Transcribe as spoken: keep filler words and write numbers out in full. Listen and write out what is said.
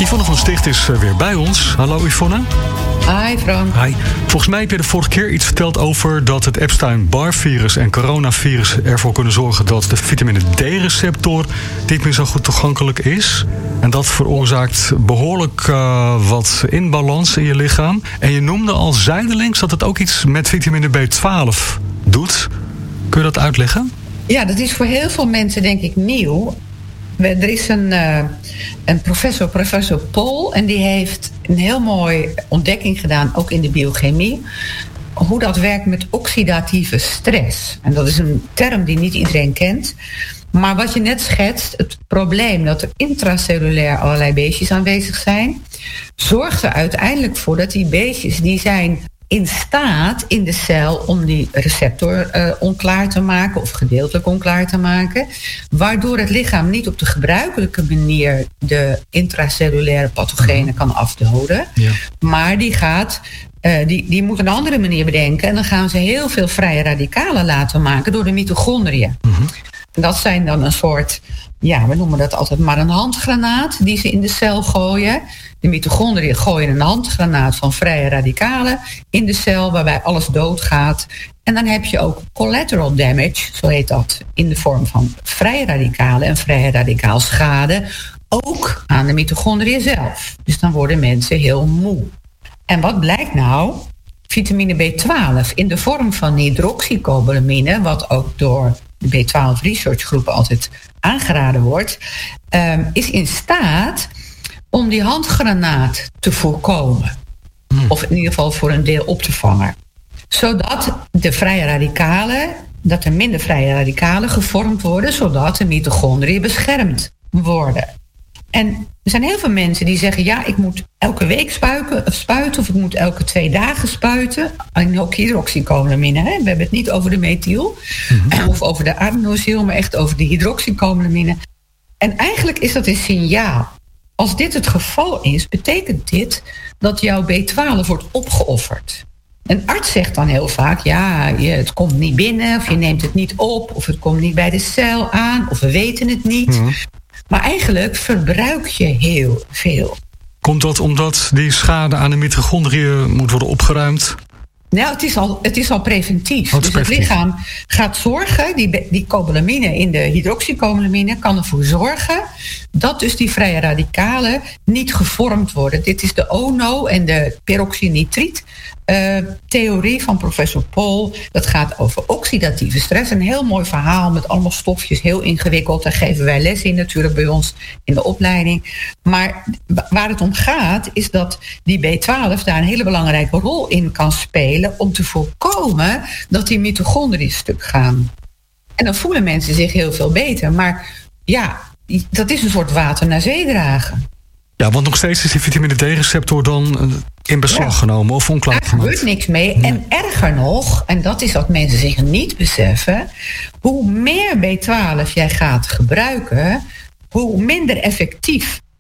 Yvonne van Sticht is weer bij ons. Hallo Yvonne. Hi Frank. Hi. Volgens mij heb je de vorige keer iets verteld over dat het Epstein-Barr-virus en coronavirus ervoor kunnen zorgen dat de vitamine D-receptor niet meer zo goed toegankelijk is. En dat veroorzaakt behoorlijk uh, wat inbalans in je lichaam. En je noemde al zijdelings dat het ook iets met vitamine B twaalf doet. Kun je dat uitleggen? Ja, dat is voor heel veel mensen denk ik nieuw. Er is een, uh, een professor, professor Pol, en die heeft een heel mooi ontdekking gedaan, ook in de biochemie, hoe dat werkt met oxidatieve stress. En dat is een term die niet iedereen kent. Maar wat je net schetst, het probleem dat er intracellulair allerlei beestjes aanwezig zijn, zorgt er uiteindelijk voor dat die beestjes, die zijn in staat in de cel om die receptor uh, onklaar te maken of gedeeltelijk onklaar te maken, waardoor het lichaam niet op de gebruikelijke manier de intracellulaire pathogenen kan afdoden. Ja. Maar die gaat, uh, die, die moet een andere manier bedenken en dan gaan ze heel veel vrije radicalen laten maken door de mitochondriën. Mm-hmm. En dat zijn dan een soort, ja, we noemen dat altijd maar een handgranaat die ze in de cel gooien. De mitochondriën gooien een handgranaat van vrije radicalen in de cel waarbij alles doodgaat. En dan heb je ook collateral damage, zo heet dat, in de vorm van vrije radicalen en vrije radicaalschade, ook aan de mitochondriën zelf. Dus dan worden mensen heel moe. En wat blijkt nou? Vitamine B twaalf in de vorm van hydroxycobalamine, wat ook door de B twaalf research groepen altijd aangeraden wordt, um, is in staat om die handgranaat te voorkomen. Hmm. Of in ieder geval voor een deel op te vangen. Zodat de vrije radicalen, dat er minder vrije radicalen gevormd worden, zodat de mitochondriën beschermd worden. En er zijn heel veel mensen die zeggen, ja, ik moet elke week spuiten, of spuiten, of ik moet elke twee dagen spuiten. En ook hydroxycobalamine, hè? We hebben het niet over de methyl, mm-hmm. of over de adenosyl, maar echt over de hydroxycobalamine. En eigenlijk is dat een signaal. Als dit het geval is, betekent dit dat jouw B twaalf wordt opgeofferd. Een arts zegt dan heel vaak, ja, je, het komt niet binnen, of je neemt het niet op, of het komt niet bij de cel aan, of we weten het niet. Mm-hmm. Maar eigenlijk verbruik je heel veel. Komt dat omdat die schade aan de mitochondriën moet worden opgeruimd? Nou, het is al, het is al preventief. Oh, het dus preventief. Het lichaam gaat zorgen, die, die cobalamine in de hydroxycobalamine kan ervoor zorgen dat dus die vrije radicalen niet gevormd worden. Dit is de O N O en de peroxynitriet uh, theorie van professor Pol. Dat gaat over oxidatieve stress. Een heel mooi verhaal met allemaal stofjes, heel ingewikkeld. Daar geven wij les in natuurlijk bij ons in de opleiding. Maar waar het om gaat is dat die B twaalf daar een hele belangrijke rol in kan spelen om te voorkomen dat die mitochondriën stuk gaan. En dan voelen mensen zich heel veel beter. Maar ja, dat is een soort water naar zee dragen. Ja, want nog steeds is die vitamine D-receptor dan in beslag ja. genomen of onklaar gemaakt. Daar gebeurt niks mee. Nee. En erger nog, en dat is wat mensen zich niet beseffen, hoe meer B twaalf jij gaat gebruiken, hoe minder effectief